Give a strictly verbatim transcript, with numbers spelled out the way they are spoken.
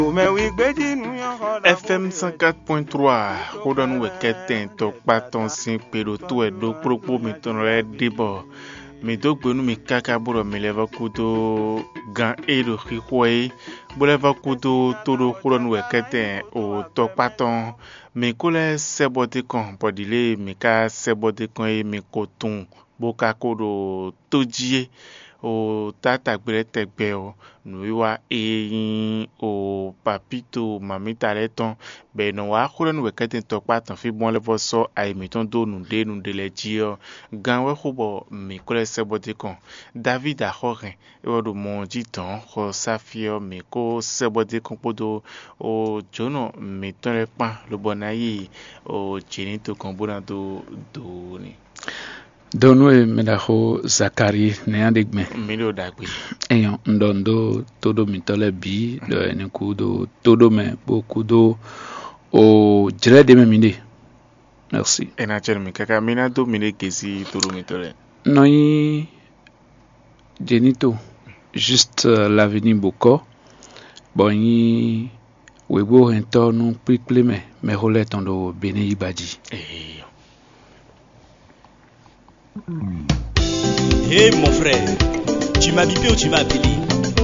F M cent quatre point trois, Rodon Weketen, Tokpaton, Sin, Peloto, et do propos, mettons le débat. Mais donc, nous, mes cacabros, mais les vacudo, gan et le rihuay, boleva kudo, todo, Rodon Weketen, au Tokpaton, mais couleurs, c'est boté con, pour dire, mais cas, c'est boté con, et mes cotons, boka kodo, todie. O tata gbere tegbe o nuiwa e o papito mamita leton be no wa kholo nu wekete tokpa tan fi bon le voso ai meton do nu de nu de legio gan we khubo mi kole sebote kon David a khoren e wodo mon jiton kho safio mi ko sebote kon podo o jono meton le pan le bonayi o chinito kon bonado do ni Donwe medaho Zakari neandigme. Milo dagwe. Eyon ndondo todo mitole bi do enekudo todo me bokudo o jrede me minde. Merci. Ena chermi kaka mina do mine kesi todo mitole. Noi Genito juste uh, l'avenue Boko. Boni webo entorno pikleme me roletondo bene ibadi. Eh. Hé hey, mon frère, tu m'as bipé ou tu m'as appelé?